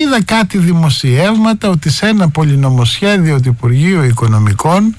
είδα κάτι δημοσιεύματα ότι σε ένα πολυνομοσχέδιο του Υπουργείου Οικονομικών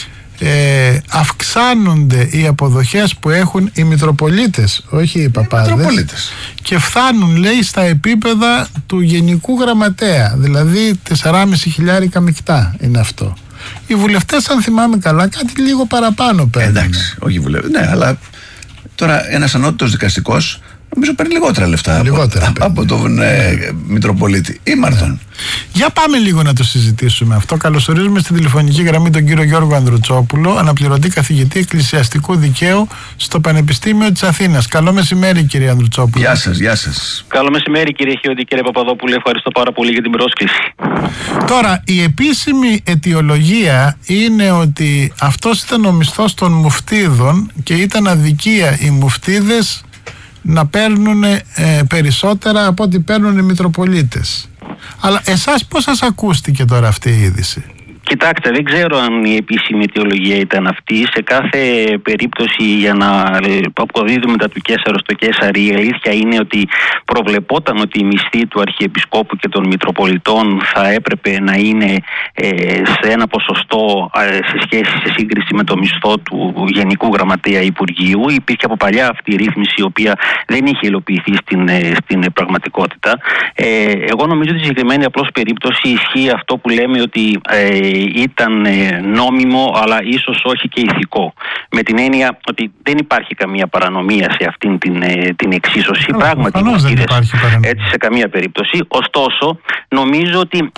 αυξάνονται οι αποδοχές που έχουν οι Μητροπολίτες, όχι οι παπάδες, και φτάνουν, λέει, στα επίπεδα του Γενικού Γραμματέα, δηλαδή 4.500 μεικτά είναι αυτό. Οι βουλευτές, αν θυμάμαι καλά, κάτι λίγο παραπάνω παίρνουν. Εντάξει, όχι βουλευτές, ναι, αλλά τώρα ένας ανώτατος δικαστικός νομίζω παίρνει λιγότερα λεφτά από τον Μητροπολίτη ή Μάρτον. Για πάμε λίγο να το συζητήσουμε αυτό. Καλωσορίζουμε στην τηλεφωνική γραμμή τον κύριο Γιώργο Ανδρουτσόπουλο, αναπληρωτή καθηγητή εκκλησιαστικού δικαίου στο Πανεπιστήμιο της Αθήνας. Καλό μεσημέρι, κύριε Ανδρουτσόπουλο. Γεια σας, γεια σας. Καλό μεσημέρι, κύριε Χιώτη, κύριε Παπαδόπουλε. Ευχαριστώ πάρα πολύ για την πρόσκληση. Τώρα, η επίσημη αιτιολογία είναι ότι αυτός ήταν ο μισθός των μουφτίδων και ήταν αδικία οι μουφτίδες να παίρνουν περισσότερα από ό,τι παίρνουν οι Μητροπολίτες. Αλλά εσάς πώς σας ακούστηκε τώρα αυτή η είδηση? Κοιτάξτε, δεν ξέρω αν η επίσημη αιτιολογία ήταν αυτή. Σε κάθε περίπτωση, για να αποδίδουμε τα του Καίσαρο στο Καίσαρι, η αλήθεια είναι ότι προβλεπόταν ότι η μισθή του Αρχιεπισκόπου και των Μητροπολιτών θα έπρεπε να είναι σε ένα ποσοστό σε σύγκριση με το μισθό του Γενικού Γραμματέα Υπουργείου. Υπήρχε από παλιά αυτή η ρύθμιση, η οποία δεν είχε υλοποιηθεί στην πραγματικότητα. Εγώ νομίζω ότι στη συγκεκριμένη απλώς περίπτωση ισχύει αυτό που λέμε ότι ήταν νόμιμο, αλλά ίσως όχι και ηθικό. Με την έννοια ότι δεν υπάρχει καμία παρανομία σε αυτήν την εξίσωση. Πράγματι, δεν υπάρχει παρανομία. Έτσι, σε καμία περίπτωση. Ωστόσο, νομίζω ότι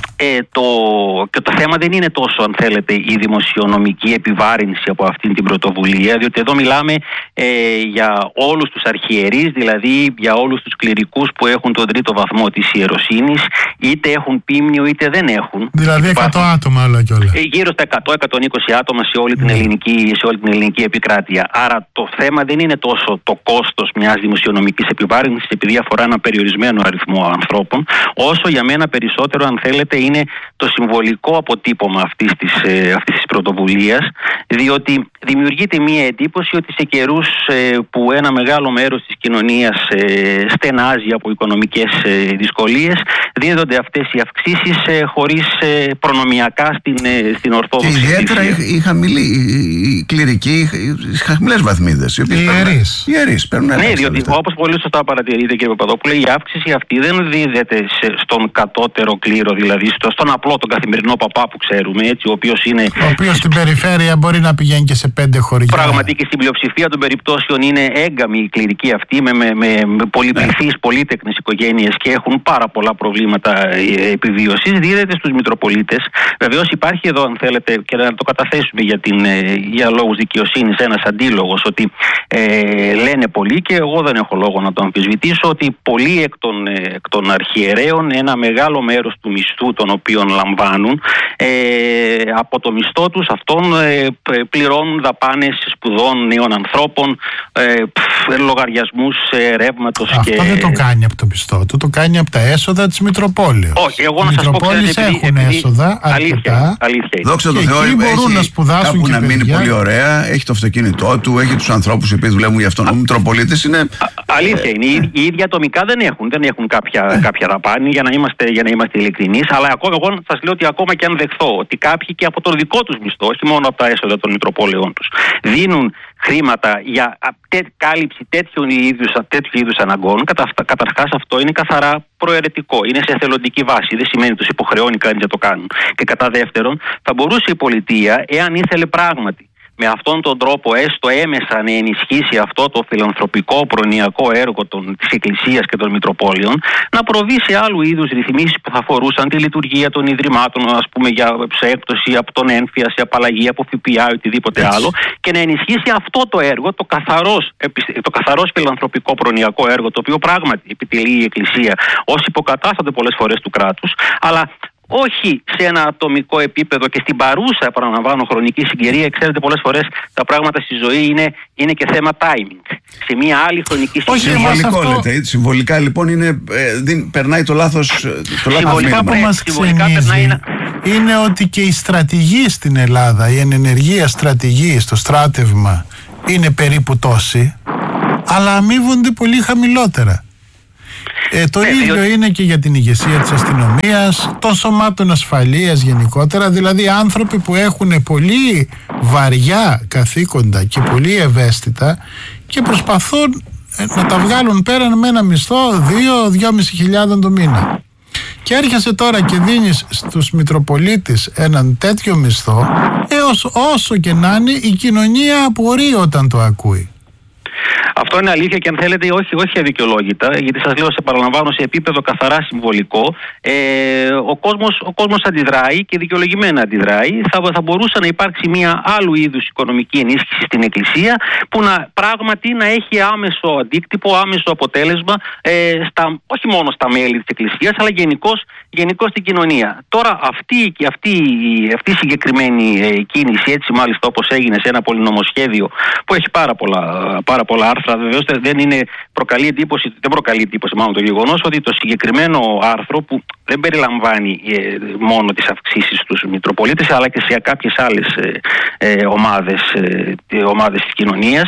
το θέμα δεν είναι τόσο, αν θέλετε, η δημοσιονομική επιβάρυνση από αυτήν την πρωτοβουλία, διότι εδώ μιλάμε για όλους τους αρχιερείς, δηλαδή για όλους τους κληρικούς που έχουν τον τρίτο βαθμό της ιεροσύνης, είτε έχουν πίμνιο είτε δεν έχουν. Δηλαδή 100 άτομα άλλα κι όλα. Γύρω στα 100-120 άτομα σε όλη την ελληνική επικράτεια. Άρα το θέμα δεν είναι τόσο το κόστος μιας δημοσιονομικής επιβάρυνσης, επειδή αφορά ένα περιορισμένο αριθμό ανθρώπων, όσο για μένα περισσότερο, αν θέλετε, είναι το συμβολικό αποτύπωμα αυτής της πρωτοβουλίας, διότι δημιουργείται μία εντύπωση ότι σε καιρούς που ένα μεγάλο μέρος της κοινωνίας στενάζει από οικονομικές δυσκολίες, δίδονται αυτές οι αυξήσεις χωρίς προνομιακά στην Ορθόδοξη. Και ιδιαίτερα οι χαμηλοί, οι κληρικοί, οι χαμηλές βαθμίδες. Οι ιερείς παίρνουν ένα. Ναι, διότι όπως πολύ σωστά παρατηρείτε, κύριε Παπαδόπουλε, η αύξηση αυτή δεν δίδεται στον κατώτερο κλήρο, δηλαδή στον απλό, τον καθημερινό παπά που ξέρουμε, έτσι, ο οποίος στην περιφέρεια μπορεί να πηγαίνει και σε 5 χωριά. Πραγματικά στην πλειοψηφία των περιπτώσεων είναι έγκαμοι οι κληρικοί αυτοί με πολυπληθείς, πολύτεκνες οικογένειες και έχουν πάρα πολλά προβλήματα επιβίωσης. Δίδεται στους Μητροπολίτες. Βεβαίως υπάρχει εδώ, αν θέλετε, και να το καταθέσουμε για λόγους δικαιοσύνης, ένας αντίλογος ότι λένε πολλοί, και εγώ δεν έχω λόγο να το αμφισβητήσω, ότι πολλοί εκ των αρχιερέων ένα μεγάλο μέρος του μισθού τον οποίον λαμβάνουν, από το μισθό τους αυτόν πληρώνουν δαπάνες σπουδών νέων ανθρώπων, λογαριασμούς ρεύματος. Αυτό δεν το κάνει από το μισθό του, το κάνει από τα έσοδα της Μητροπόλεως. Όχι, εγώ να σας πω, ξέρετε, έχουν έσοδα αρκετά. Αλήθεια. Δόξα τω Θεώ, μπορούν να σπουδάσουν κάπου και να μείνει παιδιά. πολύ ωραία, έχει το αυτοκίνητό του, έχει τους ανθρώπους οι οποίοι δουλεύουν για αυτόν. Ο Μητροπολίτης είναι. Αλήθεια είναι. Οι ίδιοι ατομικά δεν έχουν κάποια δαπάνη, για να είμαστε ειλικρινείς. Αλλά εγώ σας λέω ότι ακόμα και αν δεχθώ ότι κάποιοι και από το δικό τους μισθό, όχι μόνο από τα έσοδα των Μητροπόλεων τους, δίνουν χρήματα για κάλυψη τέτοιου είδους αναγκών, καταρχάς αυτό είναι καθαρά προαιρετικό. Είναι σε εθελοντική βάση. Δεν σημαίνει ότι τους υποχρεώνει κανείς να το κάνουν. Και κατά δεύτερον, θα μπορούσε η πολιτεία, εάν ήθελε πράγματι με αυτόν τον τρόπο έστω έμεσα να ενισχύσει αυτό το φιλανθρωπικό προνοιακό έργο της Εκκλησίας και των Μητροπόλεων, να προβεί σε άλλου είδους ρυθμίσεις που θα αφορούσαν τη λειτουργία των Ιδρυμάτων, ας πούμε, σε έκπτωση από τον έμφυα, σε απαλλαγή από ΦΠΑ ή οτιδήποτε άλλο, και να ενισχύσει αυτό το έργο, το καθαρός φιλανθρωπικό προνοιακό έργο, το οποίο πράγματι επιτελεί η Εκκλησία ως υποκατάστατο πολλές φορές του κράτους, αλλά όχι σε ένα ατομικό επίπεδο και στην παρούσα, επαναλαμβάνω, χρονική συγκυρία. Ξέρετε, πολλές φορές τα πράγματα στη ζωή είναι και θέμα timing. Σε μια άλλη χρονική συγκυρία. Συμβολικό λέτε. Συμβολικά λοιπόν περνάει το λάθος. Συμβολικά που μας ξενίζει είναι ότι και η στρατηγοί στην Ελλάδα, η ενενεργεία στρατηγοί στο στράτευμα είναι περίπου τόση, αλλά αμείβονται πολύ χαμηλότερα. Το ίδιο είναι και για την ηγεσία της αστυνομίας, των σωμάτων ασφαλείας γενικότερα. Δηλαδή άνθρωποι που έχουν πολύ βαριά καθήκοντα και πολύ ευαίσθητα και προσπαθούν να τα βγάλουν πέρα με ένα μισθό 2.000-2.500 το μήνα. Και έρχεσαι τώρα και δίνεις στους Μητροπολίτες έναν τέτοιο μισθό, έως όσο και να είναι η κοινωνία απορεί όταν το ακούει. Αυτό είναι αλήθεια και αν θέλετε όχι αδικαιολόγητα, γιατί σας λέω, σε παραλαμβάνω, σε επίπεδο καθαρά συμβολικό, ο κόσμος αντιδράει και δικαιολογημένα αντιδράει. Θα μπορούσε να υπάρξει μια άλλου είδους οικονομική ενίσχυση στην Εκκλησία που πράγματι να έχει άμεσο αντίκτυπο, άμεσο αποτέλεσμα όχι μόνο στα μέλη της Εκκλησίας, αλλά γενικώς στην κοινωνία. Τώρα αυτή η συγκεκριμένη κίνηση, έτσι μάλιστα όπως έγινε σε ένα πολυνομοσχέδιο που έχει πάρα πολλά άρθρα, βεβαίως δεν προκαλεί εντύπωση μάλλον το γεγονός ότι το συγκεκριμένο άρθρο, που δεν περιλαμβάνει μόνο τις αυξήσεις στους Μητροπολίτες αλλά και σε κάποιες άλλες ομάδες της κοινωνίας,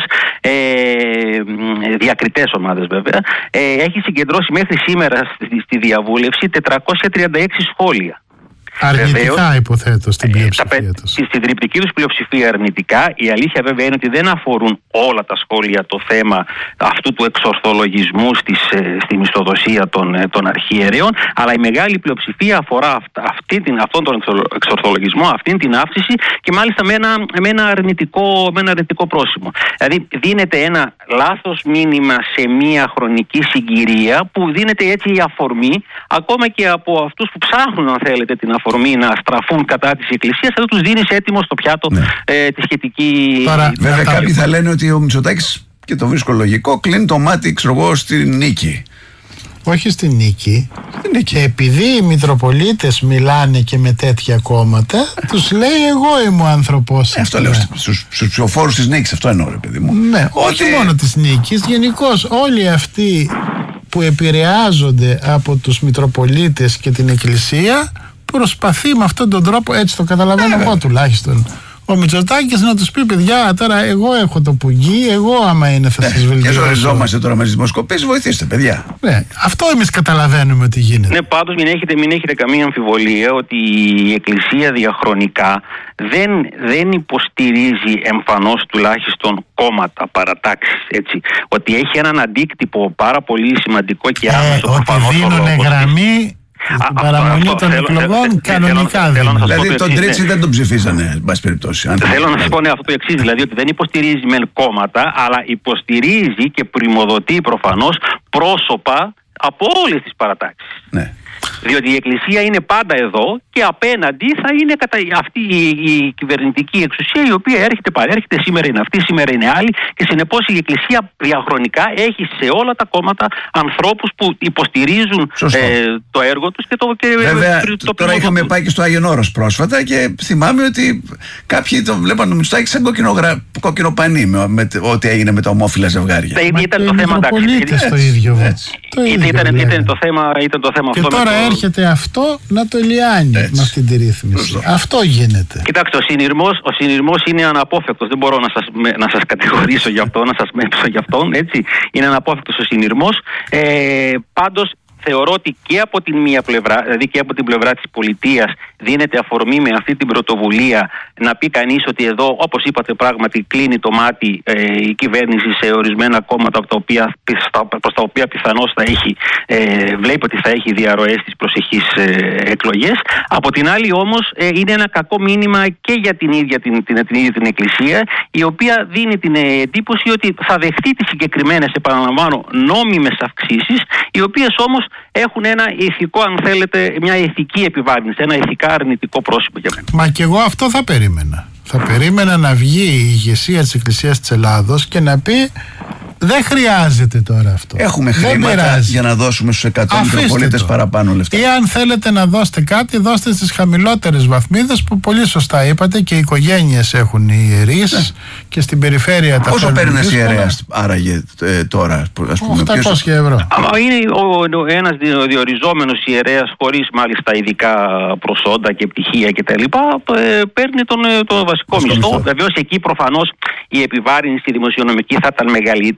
διακριτές ομάδες βέβαια, έχει συγκεντρώσει μέχρι σήμερα στη διαβούλευση 436 σχόλια. Αρνητικά υποθέτω στην πλειοψηφία τους. Στην τριπτική τους πλειοψηφία αρνητικά. Η αλήθεια βέβαια είναι ότι δεν αφορούν όλα τα σχόλια το θέμα αυτού του εξορθολογισμού στη μισθοδοσία των αρχιερέων, αλλά η μεγάλη πλειοψηφία αφορά αυτόν τον εξορθολογισμό, αυτήν την αύξηση και μάλιστα με ένα αρνητικό πρόσημο. Δηλαδή δίνεται ένα λάθος μήνυμα σε μια χρονική συγκυρία που δίνεται έτσι η αφορμή ακόμα και από αυτούς που ψάχνουν, αν θέλετε, την αφορμή να στραφούν κατά της Εκκλησίας, θα τους δίνεις έτοιμο στο πιάτο τη σχετική... Βέβαια κάποιοι θα λένε ότι ο Μητσοτάκης, και το βρίσκω λογικό, κλείνει το μάτι, στην νίκη. Όχι στην νίκη. Επειδή οι Μητροπολίτες μιλάνε και με τέτοια κόμματα, τους λέει εγώ είμαι ο άνθρωπός. Αυτό λέω στους ψηφοφόρους της νίκης, αυτό εννοώ, ρε παιδί μου. Ναι, όχι μόνο της νίκης, γενικώς όλοι αυτοί που επηρεάζονται από τους Μητροπολίτες και την Εκκλησία, προσπαθεί με αυτόν τον τρόπο, έτσι το καταλαβαίνω εγώ τουλάχιστον, ο Μητσοτάκης να τους πει: παιδιά, τώρα εγώ έχω το πουγγί, εγώ άμα είναι θα σας βελτιώσω. Και ζοριζόμαστε τώρα με τις δημοσκοπήσεις, βοηθήστε παιδιά. Ναι, αυτό εμείς καταλαβαίνουμε ότι γίνεται. Ναι, πάντως μην έχετε καμία αμφιβολία ότι η Εκκλησία διαχρονικά δεν υποστηρίζει εμφανώς τουλάχιστον κόμματα, παρατάξεις, έτσι. Ότι έχει έναν αντίκτυπο πάρα πολύ σημαντικό και άμεσο. Ότι δίνουνε γραμμή στην παραμονή των εκλογών, κανονικά δεν. Δηλαδή τον Τρίτσι δεν τον ψηφίζανε, εν πάση περιπτώσει. Θέλω να σας πω αυτό το εξής, δηλαδή ότι δεν υποστηρίζει μεν κόμματα, αλλά υποστηρίζει και πριμοδοτεί προφανώς πρόσωπα από όλες τις παρατάξεις. Ναι. Διότι η Εκκλησία είναι πάντα εδώ και απέναντι θα είναι αυτή η κυβερνητική εξουσία, η οποία έρχεται, σήμερα είναι αυτή, σήμερα είναι άλλη, και συνεπώς η Εκκλησία διαχρονικά έχει σε όλα τα κόμματα ανθρώπους που υποστηρίζουν το έργο τους βέβαια, τώρα είχαμε πάει και στο Άγιον Όρος πρόσφατα και θυμάμαι ότι κάποιοι το βλέπαν το Μητσοτάκη σαν κοκκινοπανί με ό,τι έγινε με τα ομόφυλα ζευγάρια. Ήταν το θέμα, το ίδιο. Ήταν το θέμα και αυτό. Τώρα έρχεται αυτό να το λιάνει με αυτή τη ρύθμιση. Αυτό γίνεται. Κοιτάξτε, ο συνειρμός είναι αναπόφευκτος. Δεν μπορώ να σας κατηγορήσω γι' αυτό, να σας μέψω γι' αυτόν. Έτσι. Είναι αναπόφευκτος ο συνειρμός. Πάντως θεωρώ ότι και από την μία πλευρά, δηλαδή και από την πλευρά της πολιτείας, δίνεται αφορμή με αυτή την πρωτοβουλία να πει κανείς ότι εδώ, όπως είπατε, πράγματι κλείνει το μάτι η κυβέρνηση σε ορισμένα κόμματα προς τα οποία πιθανώς βλέπει ότι θα έχει διαρροές στις προσεχείς εκλογές. Από την άλλη όμως είναι ένα κακό μήνυμα και για την ίδια την Εκκλησία, η οποία δίνει την εντύπωση ότι θα δεχτεί τις συγκεκριμένες, επαναλαμβάνω, νόμιμες αυξήσεις, οι οποίες όμως έχουν ένα ηθικό, αν θέλετε, μια ηθική επιβάρυνση, ένα ηθικά αρνητικό πρόσημο για μένα. Μα και εγώ αυτό θα περίμενα. Θα περίμενα να βγει η ηγεσία της Εκκλησίας της Ελλάδος και να πει: δεν χρειάζεται τώρα αυτό. Έχουμε χρήματα για να δώσουμε στους 100 Μητροπολίτες παραπάνω λεφτά. Ή αν θέλετε να δώσετε κάτι, δώστε στις χαμηλότερες βαθμίδες που πολύ σωστά είπατε, και οι οικογένειες έχουν οι ιερείς και στην περιφέρεια τα. Πόσο παίρνει ένας ιερέας άραγε τώρα, ας πούμε? 800 ευρώ. Είναι ένας διοριζόμενος ιερέας χωρίς μάλιστα ειδικά προσόντα και πτυχία κτλ. Παίρνει το βασικό μισθό. Βεβαίως εκεί προφανώς η επιβάρυνση δημοσιονομική θα ήταν μεγαλύτερη,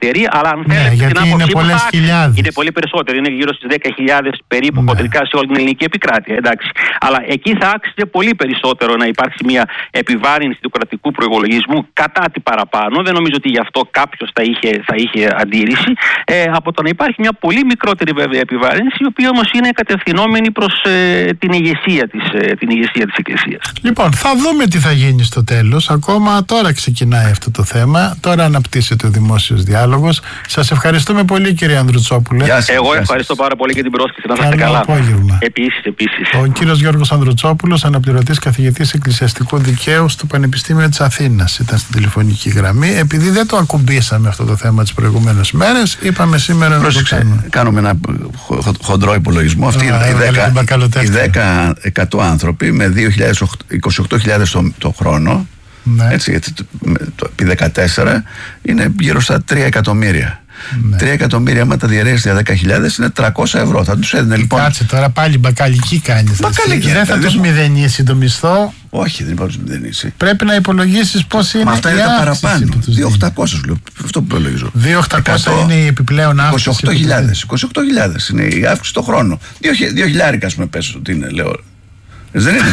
τυχεροί, αλλά αν θέλετε την άποψή μου είναι πολύ περισσότερο. Είναι γύρω στις 10.000 περίπου χοντρικά σε όλη την ελληνική επικράτεια. Εντάξει. Αλλά εκεί θα άξιζε πολύ περισσότερο να υπάρξει μια επιβάρυνση του κρατικού προϋπολογισμού κατά τι παραπάνω. Δεν νομίζω ότι γι' αυτό κάποιος θα είχε αντίρρηση. Από το να υπάρχει μια πολύ μικρότερη βέβαια επιβάρυνση, η οποία όμως είναι κατευθυνόμενη προς την ηγεσία της Εκκλησίας. Λοιπόν, θα δούμε τι θα γίνει στο τέλος. Ακόμα τώρα ξεκινάει αυτό το θέμα. Τώρα αναπτύσσεται ο δημόσιος διάλογος. Σας ευχαριστούμε πολύ, κύριε Ανδρουτσόπουλε. Εγώ ευχαριστώ πάρα πολύ για την πρόσκληση. Να είστε καλά. Απόγευμα. Επίσης. Ο κύριος Γιώργος Ανδρουτσόπουλος, αναπληρωτής καθηγητής εκκλησιαστικού δικαίου στο Πανεπιστήμιο της Αθήνας, ήταν στην τηλεφωνική γραμμή. Επειδή δεν το ακουμπήσαμε αυτό το θέμα τις προηγούμενες μέρες, είπαμε σήμερα να το κάνουμε. Κάνουμε ένα χοντρό υπολογισμό. Αυτοί οι 10% άνθρωποι με 28.000 το χρόνο, έτσι, επί 14 είναι γύρω στα 3 εκατομμύρια. 3 εκατομμύρια, άμα τα διαιρέσεις για 10.000 είναι 300 ευρώ. Θα τους έδινε λοιπόν. Κάτσε τώρα, πάλι μπακαλική κάνεις. Μπακαλική. Δεν θα τους μηδενίσει το μισθό. Όχι, δεν υπάρχει μηδενίσει. Πρέπει να υπολογίσεις πώς είναι. Μα αυτά είναι τα παραπάνω. 2.800 σου λέω. Αυτό που προλογίζω. 2.800 είναι η επιπλέον αύξηση. 28.000 είναι η αύξηση το χρόνο. 2.000 ας πούμε πες ότι είναι, λέω. Δεν είναι.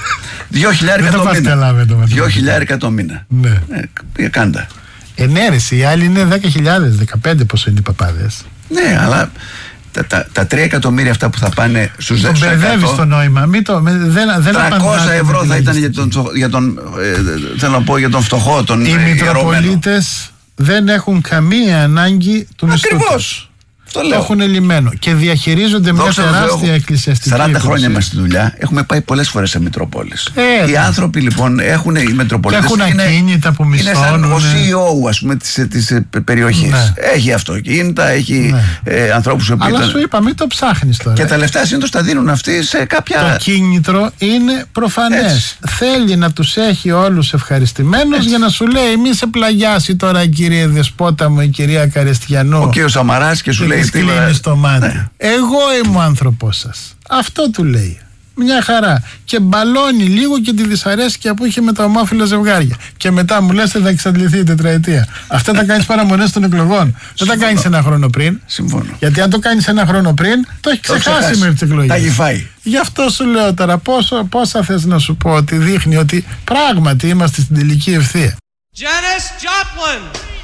2.000 το μήνα. Ναι. Κάντα. Ναι, οι άλλοι είναι 10.000, 15 πόσο είναι οι παπάδες. Ναι, αλλά τα 3 εκατομμύρια αυτά που θα πάνε στους 10%. Τον μπερδεύεις το νόημα. 300 ευρώ θα ήταν θέλω να πω, για τον φτωχό, τον οι Μητροπολίτες δεν έχουν καμία ανάγκη του μισθού. Ακριβώς. Το έχουν λυμμένο και διαχειρίζονται μια τεράστια εκκλησιαστική. 40 χρόνια μας στη δουλειά έχουμε πάει πολλές φορές σε Μητροπόλεις. Οι άνθρωποι λοιπόν έχουν, οι Μητροπολίτες έχουν ακίνητα που μισθώνουν. Είναι σαν ο CEO ας πούμε της περιοχής. Ναι. Έχει αυτοκίνητα, έχει ανθρώπους που. Αλλά σου είπα, μην το ψάχνεις τώρα. Και τα λεφτά σύντος τα δίνουν αυτοί σε κάποια. Το κίνητρο είναι προφανές. Θέλει να τους έχει όλους ευχαριστημένους για να σου λέει μη σε πλαγιάσει τώρα, κύριε Δεσπότα μου, η κυρία Καρεστιανού. Ο κύριος Σαμαράς και σου λέει. Κλείνεις το μάτι. Ναι. Εγώ είμαι ο άνθρωπός σας. Αυτό του λέει. Μια χαρά. Και μπαλώνει λίγο και τη δυσαρέσκεια που είχε με τα ομόφυλα ζευγάρια. Και μετά μου λες θα εξαντληθεί η τετραετία. Αυτά τα κάνεις παραμονές των εκλογών. Δεν τα κάνεις ένα χρόνο πριν. Συμφωνώ. Γιατί αν το κάνεις ένα χρόνο πριν, το έχει ξεχάσει με τις εκλογές. Τα έχει φάει. Γι' αυτό σου λέω τώρα πόσα θες να σου πω ότι δείχνει ότι πράγματι είμαστε στην τελική ευθεία. Janis Joplin.